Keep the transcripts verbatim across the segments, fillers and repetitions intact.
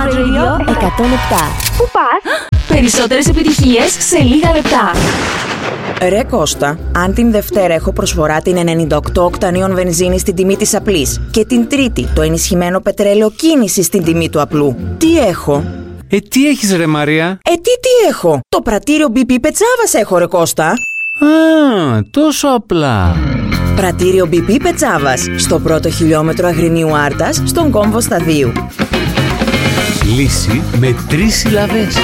Mad Radio εκατόν επτά. Πού πας? Περισσότερες επιτυχίες σε λίγα λεπτά. Ρε Κώστα, αν την Δευτέρα έχω προσφορά την ενενήντα οκτώ οκτανίων βενζίνη στην τιμή της απλής και την Τρίτη το ενισχυμένο πετρέλαιο κίνηση στην τιμή του απλού, τι έχω? Ε, τι έχεις ρε Μαρία? Ε, τι τι έχω? Το πρατήριο μπι πι Πετσάβας έχω ρε Κώστα. Α, τόσο απλά. Πρατήριο μπι πι Πετσάβας, στο πρώτο χιλιόμετρο Αγρινίου Άρτας, στον κόμβο Σταδίου. Λύση με τρεις συλλαβές.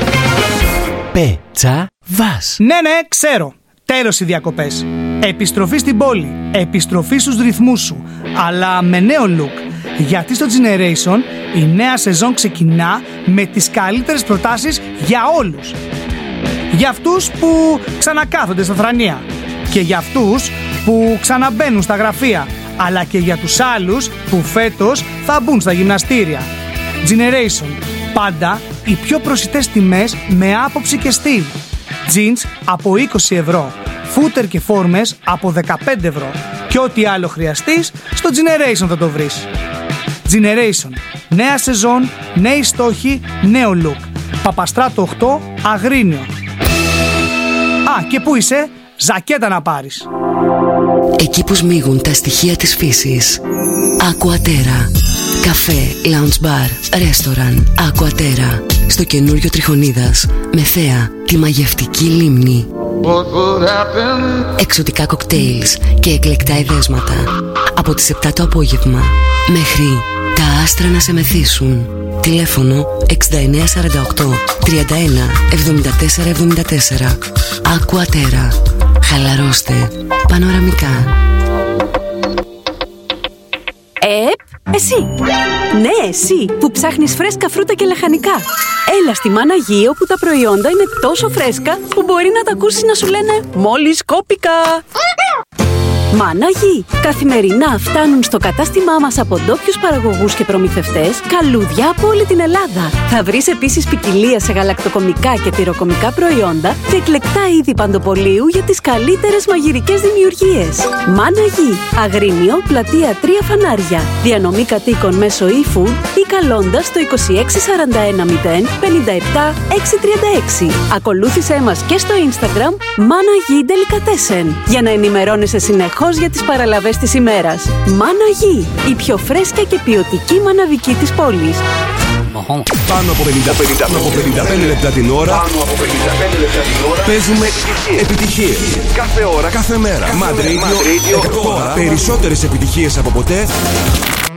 Πετσάβας. Ναι, ναι, ξέρω. Τέλος οι διακοπές. Επιστροφή στην πόλη. Επιστροφή στους ρυθμούς σου. Αλλά με νέο look. Γιατί στο Generation η νέα σεζόν ξεκινά με τις καλύτερες προτάσεις για όλους. Για αυτούς που ξανακάθονται στα θρανία. Και για αυτούς που ξαναμπαίνουν στα γραφεία. Αλλά και για τους άλλους που φέτος θα μπουν στα γυμναστήρια. Generation. Πάντα οι πιο προσιτές τιμές με άποψη και στυλ. Jeans από είκοσι ευρώ. Φούτερ και φόρμες από δεκαπέντε ευρώ. Και ό,τι άλλο χρειαστείς, στο Generation θα το βρεις. Generation. Νέα σεζόν, νέοι στόχοι, νέο look. Παπαστράτο οκτώ, Αγρίνιο. Α, και πού είσαι? Ζακέτα να πάρεις. Εκεί που σμίγουν τα στοιχεία της φύσης. Aquaterra. Καφέ, lounge bar, ρέστοραν. Aquaterra. Στο καινούριο Τριχονίδας. Με θέα τη μαγευτική λίμνη. Εξωτικά κοκτέιλς και εκλεκτά εδέσματα. Από τις επτά το απόγευμα μέχρι τα άστρα να σε μεθύσουν. Τηλέφωνο εξήντα εννέα σαράντα οκτώ τριάντα ένα εβδομήντα τέσσερα εβδομήντα τέσσερα. Aquaterra. Χαλαρώστε πανοραμικά. Επ, εσύ. Ναι, εσύ που ψάχνεις φρέσκα φρούτα και λαχανικά. Έλα στη Μάνα Γη, όπου τα προϊόντα είναι τόσο φρέσκα που μπορεί να τα ακούσεις να σου λένε «Μόλις κόπηκα». Μάνα Γη. Καθημερινά φτάνουν στο κατάστημά μας από ντόπιους παραγωγούς και προμηθευτές καλούδια από όλη την Ελλάδα. Θα βρεις επίσης ποικιλία σε γαλακτοκομικά και τυροκομικά προϊόντα και εκλεκτά είδη παντοπολίου για τις καλύτερες μαγειρικές δημιουργίες. Μάνα Γη. Αγρίνιο, πλατεία τρία Φανάρια. Διανομή κατοίκων μέσω e-food ή καλώντας το είκοσι έξι σαράντα ένα μηδέν πενήντα επτά εξακόσια τριάντα έξι. Ακολούθησέ μας και στο Instagram Μάνα Γη Delicatessen για να ενημερώνεσαι συνεχώς για τις παραλαβές της ημέρας. Μάνα Γη, η πιο φρέσκια και ποιοτική μαναβική της πόλης. Πάνω από πενήντα πέντε λεπτά την ώρα. Πάνω από πενήντα πέντε λεπτά την ώρα. Παίζουμε επιτυχίες. Κάθε ώρα, κάθε μέρα. Mad Radio, εκατό. Περισσότερες επιτυχίες από ποτέ.